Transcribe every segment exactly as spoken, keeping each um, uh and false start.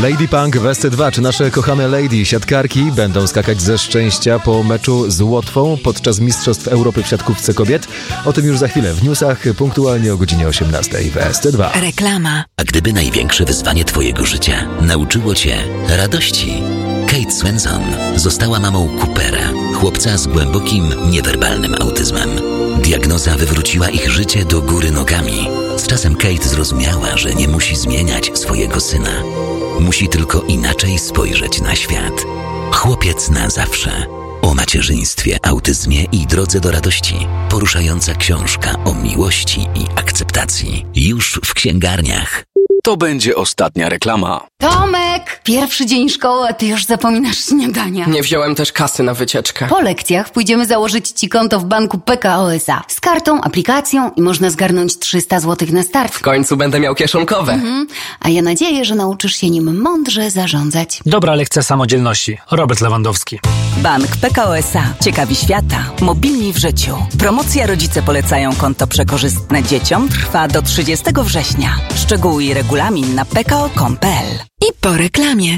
Lady Punk w S C dwa. Czy nasze kochane lady siatkarki będą skakać ze szczęścia po meczu z Łotwą podczas Mistrzostw Europy w siatkówce kobiet? O tym już za chwilę w newsach, punktualnie o godzinie osiemnastej w S C dwa. Reklama. A gdyby największe wyzwanie twojego życia nauczyło cię radości? Kate Swenson została mamą Coopera, chłopca z głębokim, niewerbalnym autyzmem. Diagnoza wywróciła ich życie do góry nogami. Z czasem Kate zrozumiała, że nie musi zmieniać swojego syna. Musi tylko inaczej spojrzeć na świat. Chłopiec na zawsze. O macierzyństwie, autyzmie i drodze do radości. Poruszająca książka o miłości i akceptacji. Już w księgarniach. To będzie ostatnia reklama. Tomek! Pierwszy dzień szkoły, a ty już zapominasz śniadania. Nie wziąłem też kasy na wycieczkę. Po lekcjach pójdziemy założyć ci konto w banku P K O S A. Z kartą, aplikacją i można zgarnąć trzysta złotych na start. W końcu będę miał kieszonkowe. Mhm. A ja nadzieję, że nauczysz się nim mądrze zarządzać. Dobra lekcja samodzielności. Robert Lewandowski. Bank P K O S A. Ciekawi świata. Mobilni w życiu. Promocja Rodzice polecają konto przekorzystne dzieciom trwa do trzydziestego września. Szczegóły i regulamin na p k o kropka com kropka p l. I po reklamie.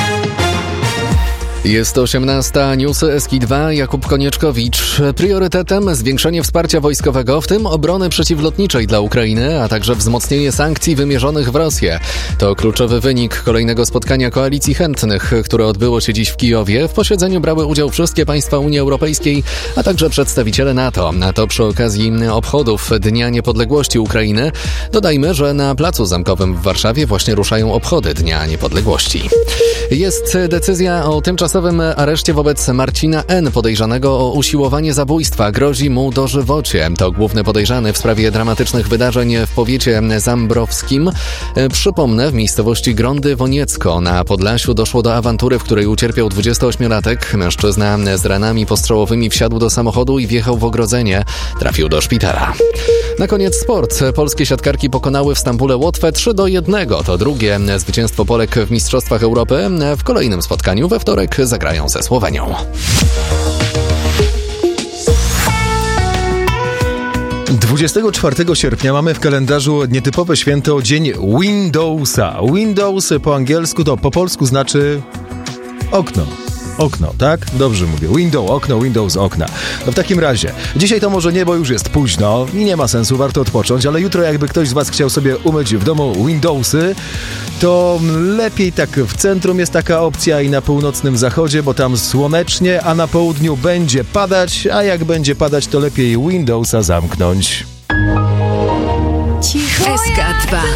Jest osiemnasta, newsy S K dwa, Jakub Konieczkowicz. Priorytetem zwiększenie wsparcia wojskowego, w tym obrony przeciwlotniczej dla Ukrainy, a także wzmocnienie sankcji wymierzonych w Rosję. To kluczowy wynik kolejnego spotkania Koalicji Chętnych, które odbyło się dziś w Kijowie. W posiedzeniu brały udział wszystkie państwa Unii Europejskiej, a także przedstawiciele NATO. A to przy okazji obchodów Dnia Niepodległości Ukrainy. Dodajmy, że na Placu Zamkowym w Warszawie właśnie ruszają obchody Dnia Niepodległości. Jest decyzja o tymczasowym areszcie wobec Marcina N., podejrzanego o usiłowanie zabójstwa. Grozi mu dożywocie. To główny podejrzany w sprawie dramatycznych wydarzeń w powiecie zambrowskim. Przypomnę, w miejscowości Grądy Woniecko na Podlasiu doszło do awantury, w której ucierpiał dwudziestoośmiolatek. Mężczyzna z ranami postrzałowymi wsiadł do samochodu i wjechał w ogrodzenie. Trafił do szpitala. Na koniec sport. Polskie siatkarki pokonały w Stambule Łotwę trzy do jednego. To drugie zwycięstwo Polek w Mistrzostwach Europy. W kolejnym spotkaniu we wtorek zagrają ze Słowenią. dwudziestego czwartego sierpnia mamy w kalendarzu nietypowe święto, dzień Windowsa. Windows po angielsku to po polsku znaczy okno. Okno, tak? Dobrze mówię. Window, okno, Windows, okna. No w takim razie, dzisiaj to może nie, bo już jest późno i nie ma sensu, warto odpocząć, ale jutro jakby ktoś z was chciał sobie umyć w domu Windowsy, to lepiej tak w centrum jest taka opcja i na północnym zachodzie, bo tam słonecznie, a na południu będzie padać, a jak będzie padać, to lepiej Windowsa zamknąć. Cicho. S K dwa.